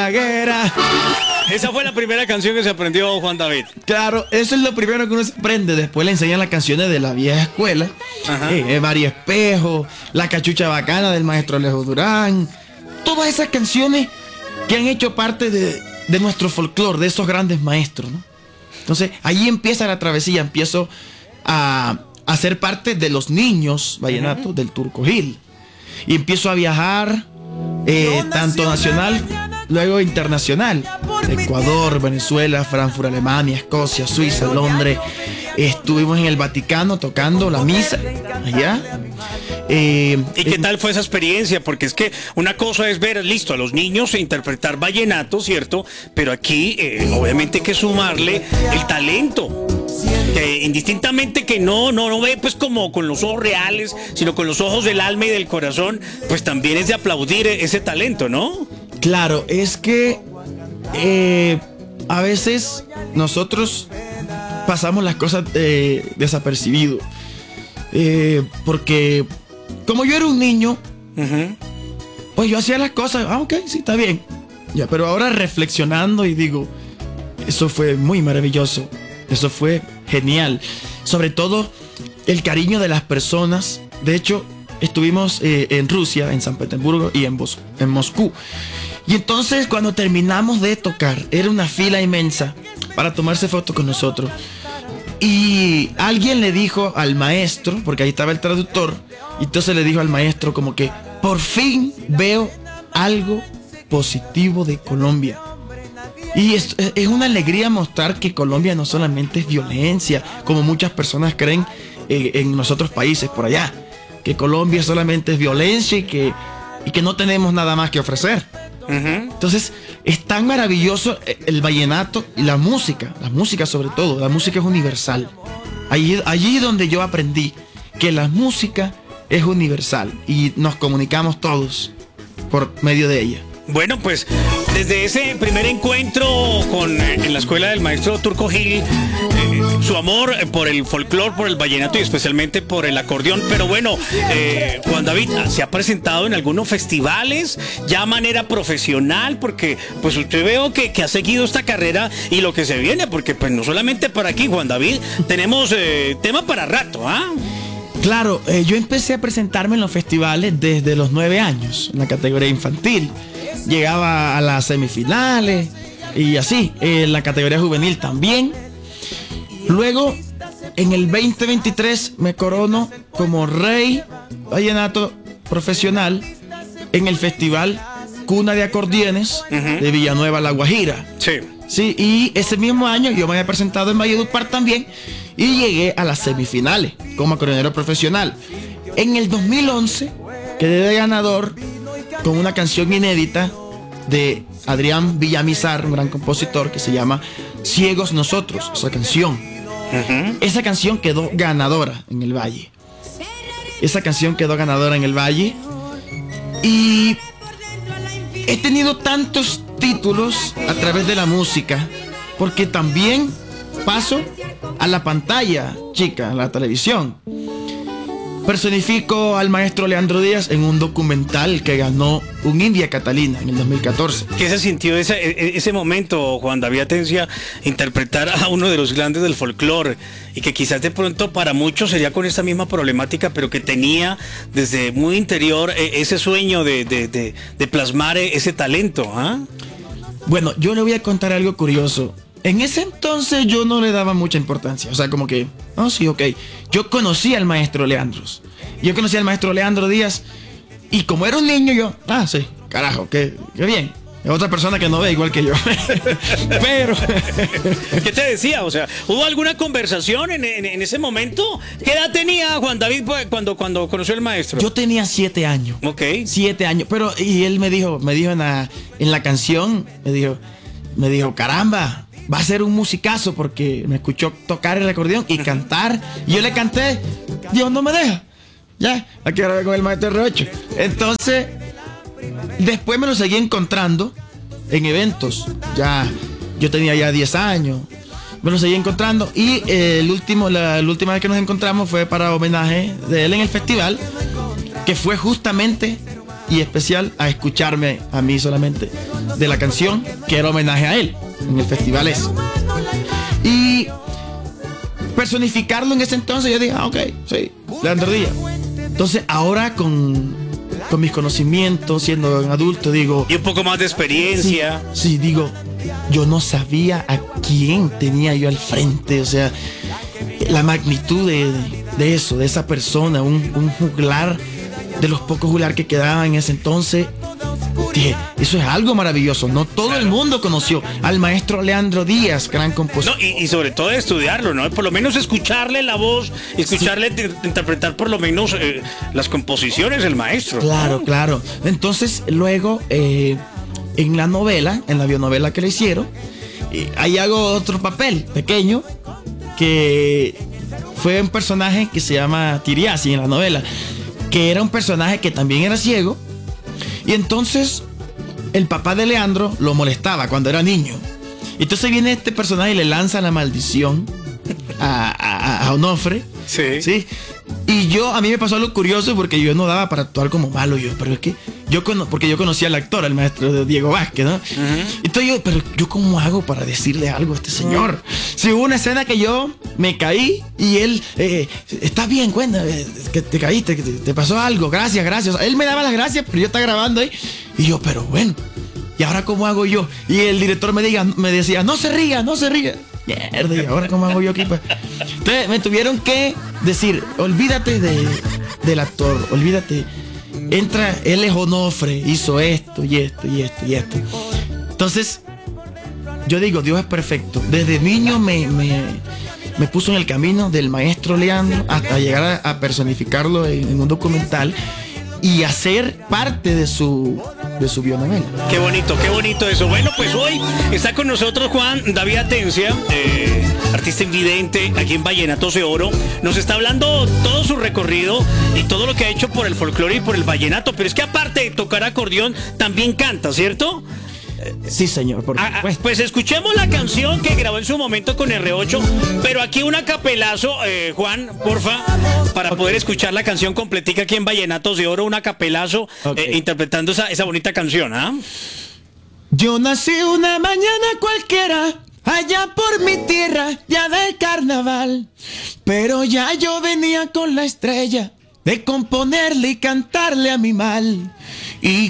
Ibaguera. Esa fue la primera canción que se aprendió Juan David. Claro, eso es lo primero que uno se aprende. Después le enseñan las canciones de la vieja escuela. María Espejo, La Cachucha Bacana del maestro Alejo Durán. Todas esas canciones que han hecho parte de nuestro folclore, de esos grandes maestros, ¿no? Entonces, ahí empieza la travesía. Empiezo a ser parte de los niños vallenatos del Turco Gil. Y empiezo a viajar, tanto nacional, luego internacional. Ecuador, Venezuela, Frankfurt, Alemania, Escocia, Suiza, Londres. Estuvimos en el Vaticano tocando la misa allá. ¿Y qué tal fue esa experiencia? Porque es que una cosa es ver, listo, a los niños interpretar vallenato, ¿cierto? Pero aquí obviamente hay que sumarle el talento. Que indistintamente que no ve pues como con los ojos reales, sino con los ojos del alma y del corazón, pues también es de aplaudir ese talento, ¿no? Claro, es que a veces nosotros pasamos las cosas desapercibido. Porque como yo era un niño, pues yo hacía las cosas, ok, sí, está bien. Ya, pero ahora reflexionando y digo, eso fue muy maravilloso. Eso fue genial. Sobre todo el cariño de las personas. De hecho, estuvimos en Rusia, en San Petersburgo y en Moscú. Y entonces cuando terminamos de tocar, era una fila inmensa para tomarse fotos con nosotros. Y alguien le dijo al maestro, porque ahí estaba el traductor, y entonces le dijo al maestro como que por fin veo algo positivo de Colombia. Y es una alegría mostrar que Colombia no solamente es violencia, como muchas personas creen en los otros países por allá, que Colombia solamente es violencia y que no tenemos nada más que ofrecer. Entonces es tan maravilloso el vallenato y la música sobre todo. La música es universal. Allí donde yo aprendí que la música es universal y nos comunicamos todos por medio de ella. Bueno, pues desde ese primer encuentro en la escuela del maestro Turco Gil, su amor por el folclore, por el vallenato y especialmente por el acordeón. Pero bueno, Juan David, ¿se ha presentado en algunos festivales ya a manera profesional? Porque pues usted veo que ha seguido esta carrera y lo que se viene, porque pues no solamente para aquí, Juan David, tenemos tema para rato, ¿ah? Claro, yo empecé a presentarme en los festivales desde los 9 años, en la categoría infantil. Llegaba a las semifinales y así, en la categoría juvenil también. Luego, en el 2023 me corono como rey vallenato profesional en el festival Cuna de Acordeones de Villanueva, La Guajira. Sí, y ese mismo año yo me había presentado en Valledupar también y llegué a las semifinales como acordeonero profesional. En el 2011 quedé de ganador con una canción inédita de Adrián Villamizar, un gran compositor, que se llama Ciegos Nosotros. Esa canción quedó ganadora en el Valle. Y he tenido tantos títulos a través de la música, porque también paso a la pantalla chica, a la televisión. Personifico al maestro Leandro Díaz en un documental que ganó un India Catalina en el 2014. ¿Qué se sintió ese momento, Juan David Atencia, interpretar a uno de los grandes del folclore y que quizás de pronto para muchos sería con esta misma problemática, pero que tenía desde muy interior ese sueño de plasmar ese talento? ¿Ah? Bueno, yo le voy a contar algo curioso. En ese entonces yo no le daba mucha importancia. O sea, como que, sí, ok. Yo conocí al maestro Leandro. Yo conocí al maestro Leandro Díaz. Y como era un niño, yo, sí, carajo, qué bien. Es otra persona que no ve igual que yo. Pero ¿qué te decía? O sea, ¿hubo alguna conversación en ese momento? ¿Qué edad tenía Juan David cuando conoció al maestro? Yo tenía 7 años. Ok. 7 años. Pero, y él me dijo en la canción, me dijo, caramba, va a ser un musicazo, porque me escuchó tocar el acordeón y cantar. Y yo le canté, Dios no me deja. Ya, aquí ahora con el maestro R8. Entonces, después me lo seguí encontrando en eventos. Ya, yo tenía ya 10 años. Me lo seguí encontrando. Y la última vez que nos encontramos fue para homenaje de él en el festival, que fue justamente y especial a escucharme a mí solamente de la canción que era homenaje a él en el festival ese. Y personificarlo en ese entonces, yo dije, ok, sí, Leandro Díaz. Entonces ahora con mis conocimientos, siendo un adulto, digo... Y un poco más de experiencia. Sí, digo, yo no sabía a quién tenía yo al frente, o sea, la magnitud de eso, de esa persona, un juglar, de los pocos juglar que quedaban en ese entonces. Dije, eso es algo maravilloso. No todo el mundo conoció al maestro Leandro Díaz, gran compositor. No, y sobre todo de estudiarlo, ¿no? Por lo menos escucharle la voz, escucharle interpretar por lo menos las composiciones del maestro. Claro, claro. Entonces, luego, en la novela, en la bionovela que le hicieron, ahí hago otro papel pequeño, que fue un personaje que se llama Tiriasi en la novela, que era un personaje que también era ciego. Y entonces el papá de Leandro lo molestaba cuando era niño. Entonces viene este personaje y le lanza la maldición a Onofre. Sí. ¿Sí? Y a mí me pasó algo curioso porque yo no daba para actuar como malo. Pero es que porque yo conocía al actor, al maestro Diego Vázquez, ¿no? Entonces pero yo ¿cómo hago para decirle algo a este señor? Si hubo una escena que yo me caí y él, está bien, cuenta, que te caíste, que te pasó algo, gracias. Él me daba las gracias, pero yo estaba grabando ahí. Y yo, pero bueno, ¿y ahora cómo hago yo? Y el director me decía, no se ría. Mierda, ¿y ahora cómo hago yo aquí? Entonces me tuvieron que decir, olvídate del actor, olvídate. Entra, él es Onofre, hizo esto y esto. Entonces, yo digo, Dios es perfecto. Desde niño me puso en el camino del maestro Leandro hasta llegar a personificarlo en un documental y hacer parte de su bionovela. Qué bonito eso. Bueno, pues hoy está con nosotros Juan David Atencia, artista invidente aquí en Vallenatos de Oro. Nos está hablando todo su recorrido y todo lo que ha hecho por el folclore y por el vallenato. Pero es que aparte de tocar acordeón, también canta, ¿cierto? Sí, señor, por supuesto. Pues escuchemos la canción que grabó en su momento con R8, pero aquí un acapelazo, Juan, porfa, para poder escuchar la canción completica aquí en Vallenatos de Oro, un acapelazo, interpretando esa bonita canción, ¿ah? Yo nací una mañana cualquiera, allá por mi tierra, ya del carnaval, pero ya yo venía con la estrella de componerle y cantarle a mi mal. Y